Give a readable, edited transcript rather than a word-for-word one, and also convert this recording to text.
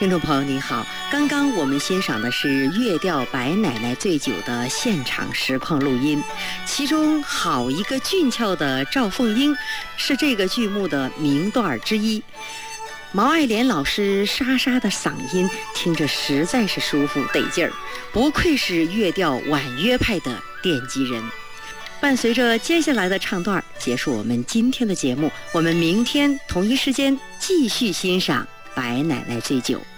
听众朋友你好，刚刚我们欣赏的是粤调白奶奶醉酒的现场实况录音，其中好一个俊俏的赵凤英是这个剧目的名段之一。毛爱莲老师沙沙的嗓音听着实在是舒服得劲儿，不愧是粤调婉约派的奠基人。伴随着接下来的唱段结束我们今天的节目，我们明天同一时间继续欣赏白奶奶醉酒。